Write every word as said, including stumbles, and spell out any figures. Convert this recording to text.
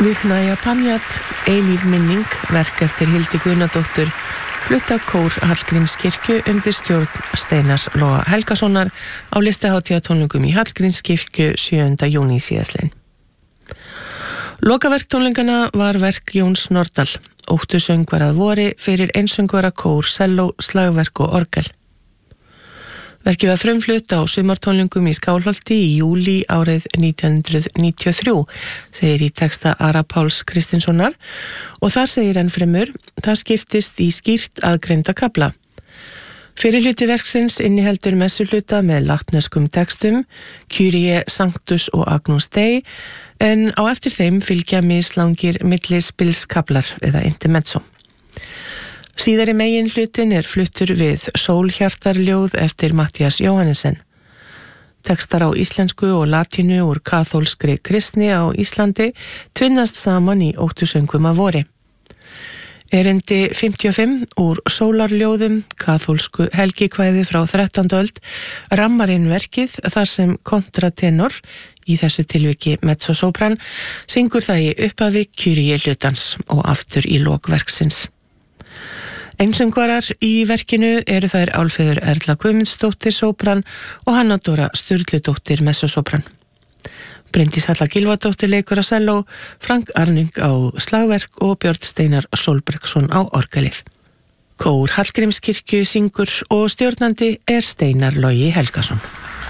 Viknaja Pamjat, eilíf minning, verk eftir Hildi Guðnadóttur, flutt af kór Hallgrímskirkju undir stjórn Steinars Loga Helgasonar á listahátíðartónleikum í Hallgrímskirkju sjöunda júní síðastliðinn. Lokaverk tónleikana var verk Jóns Nordal, óttusöngvar að vori fyrir einsöngvara kór, selló, slagverk og orgel. Verkið var frumflutt á sumartónlingum í Skálholti í júlí árið nítján hundruð níutíu og þrjú, segir í texta Ara Páls Kristinssonar, og þar segir enn fremur, það skiptist í skýrt aðgreinda kafla. Fyrir hluti verksins inniheldur messuhluta með latneskum textum, Kyrie, Sanctus og Agnus Dei, en á eftir þeim fylgja mislangir millispilskaflar eða intermezzo. Síðari megin hlutin er fluttur við Sólhjartarljóð eftir Matthías Jóhannessen. Tekstar á íslensku og latínu úr kaþólskri kristni á Íslandi tvinnast saman í óttusöngvum að vori. Erindi fimmtíu og fimm úr Sólarljóðum, kaþólsku helgikvæði frá þrettándu öld, rammar inn verkið þar sem kontratenor, í þessu tilviki mezzosopran, syngur það í upphafi Kyrie hlutans og aftur í lok verksins. Einsöngvarar í verkinu eru þær Álfheiður Erla Guðmundsdóttir sopran og Hanna Dóra Sturludóttir mezzosopran. Bryndís Halla Gylfadóttir leikur á selló, Frank Arning á slagverk og Björn Steinar Solbergsson á orgelið. Kór Hallgrímskirkju syngur og stjórnandi er Steinar Logi Helgason.